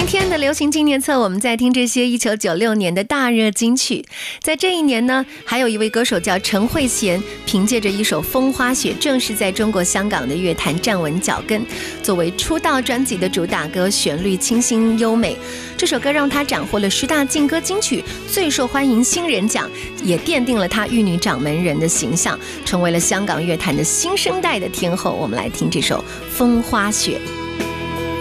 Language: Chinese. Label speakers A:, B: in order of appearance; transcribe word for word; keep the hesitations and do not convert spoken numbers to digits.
A: 天的流行纪念册，我们在听这些一九九六年的大热金曲。在这一年呢，还有一位歌手叫陈慧娴，凭借着一首《风花雪》，正式在中国香港的乐坛站稳脚跟。作为出道专辑的主打歌，旋律清新优美，这首歌让她斩获了十大劲歌金曲最受欢迎新人奖，也奠定了她玉女掌门人的形象，成为了香港乐坛的新生代的天后。我们来听这首《风花雪》。